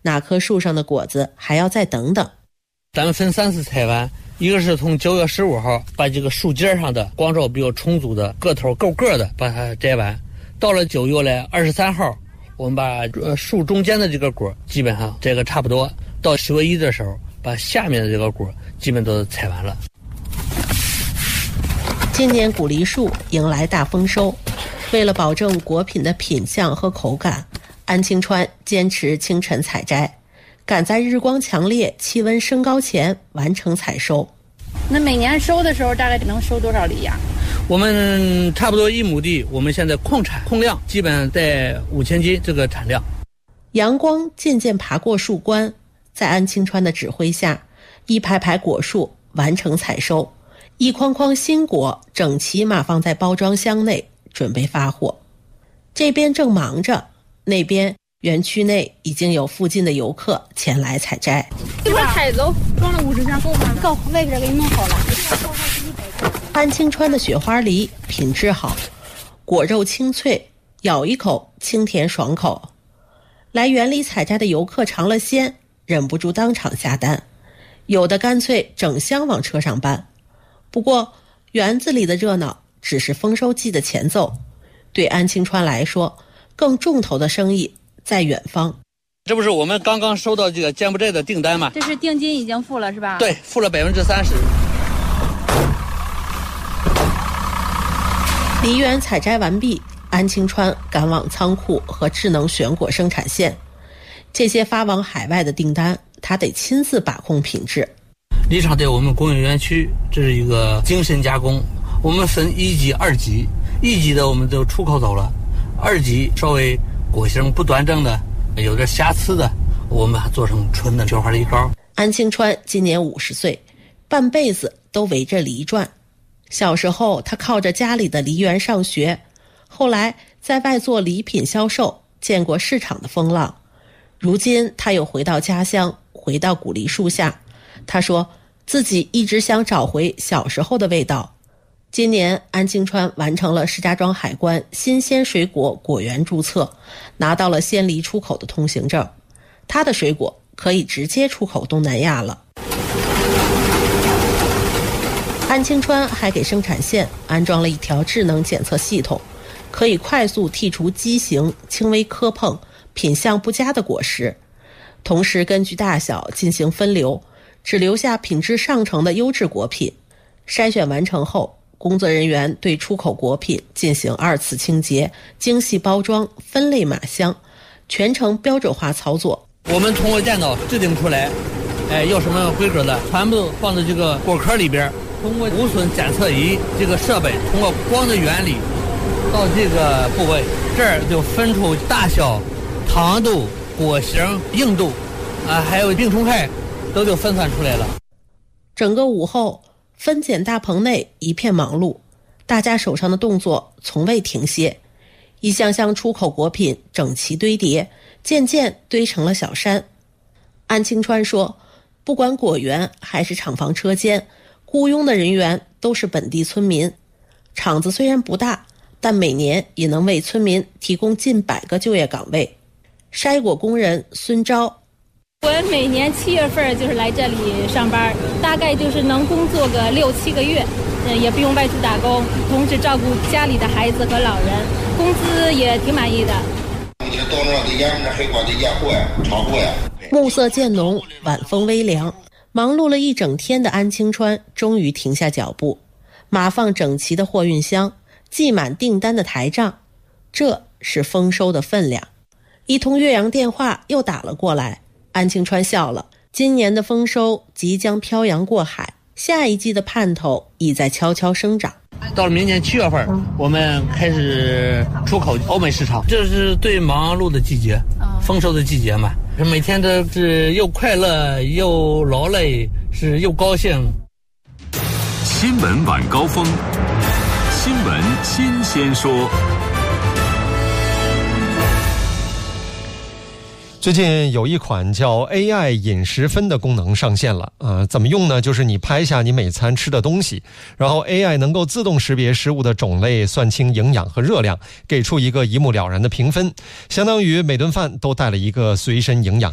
哪棵树上的果子还要再等等。 咱们分3次采完，一个是从9月15号把这个树尖上的光照比较充足的个头够个的把它摘完，到了9月23号，我们把树中间的这个果基本上摘个差不多，到10月1的时候把下面的这个果基本都采完了。 今年古梨树迎来大丰收，为了保证果品的品相和口感，安庆川坚持清晨采摘，赶在日光强烈、气温升高前完成采收。 那每年收的时候大概能收多少梨呀？ 我们差不多1亩地，我们现在控量基本上在5000斤这个产量。 阳光渐渐爬过树冠，在安庆川的指挥下，一排排果树完成采收，一筐筐新果整齐码放在包装箱内，准备发货。这边正忙着，那边园区内已经有附近的游客前来采摘。 一会儿采走，装了50箱够吗？够，外边给你弄好了。 安庆川的雪花梨品质好，果肉清脆，咬一口清甜爽口。来园里采摘的游客尝了鲜，忍不住当场下单，有的干脆整箱往车上搬。不过园子里的热闹只是丰收季的前奏，对安庆川来说，更重头的生意在远方。 这不是我们刚刚收到这个柬埔寨的订单吗？ 这是定金已经付了是吧？ 对，付了30%。 梨园采摘完毕，安庆川赶往仓库和智能选果生产线。这些发往海外的订单，他得亲自把控品质。 梨厂在我们工业园区，这是一个精深加工，我们分1级、2级。1级的我们都出口走了，2级稍微果形不端正的，有点瑕疵的，我们还做成纯的雪花梨膏。 安庆川今年50岁，半辈子都围着梨转。小时候他靠着家里的梨园上学，后来在外做礼品销售，见过市场的风浪。如今他又回到家乡，回到古梨树下。他说自己一直想找回小时候的味道。今年安庆川完成了石家庄海关新鲜水果果园注册，拿到了鲜梨出口的通行证，他的水果可以直接出口东南亚了。安庆川还给生产线安装了一条智能检测系统，可以快速剔除畸形、轻微磕碰、品相不佳的果实，同时根据大小进行分流，只留下品质上乘的优质果品。筛选完成后，工作人员对出口果品进行2次清洁、精细包装、分类码箱，全程标准化操作。 我们通过电脑制定出来，要什么规格的，全部放在这个果壳里边。通过无损检测仪这个设备，通过光的原理，到这个部位，这儿就分出大小、糖度、果形、硬度，还有病虫害，都就分算出来了。 整个午后，分拣大棚内一片忙碌，大家手上的动作从未停歇，一箱箱出口果品整齐堆叠，渐渐堆成了小山。安庆川说，不管果园还是厂房车间，雇佣的人员都是本地村民。厂子虽然不大，但每年也能为村民提供近100个就业岗位。筛果工人孙钊， 我每年7月份就是来这里上班，大概就是能工作个6、7个月，也不用外出打工，同时照顾家里的孩子和老人，工资也挺满意的。 暮色渐浓，晚风微凉，忙碌了一整天的安庆川终于停下脚步，码放整齐的货运箱，记满订单的台账，这是丰收的分量。一通越洋电话又打了过来，安庆川笑了，今年的丰收即将漂洋过海，下一季的盼头已在悄悄生长。 到了明年7月份，我们开始出口欧美市场，这是最忙碌的季节，丰收的季节嘛。每天都是又快乐又劳累，是又高兴。 新闻晚高峰，新闻新鲜说。 最近有一款叫 AI 饮食分的功能上线了怎么用呢？就是你拍下你每餐吃的东西，然后 AI 能够自动识别食物的种类，算清营养和热量，给出一个一目了然的评分，相当于每顿饭都带了一个随身营养